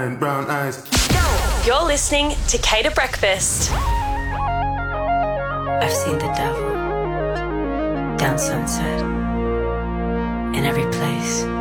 And brown eyes. You're listening to Cater Breakfast. I've seen the devil down Sunset in every place.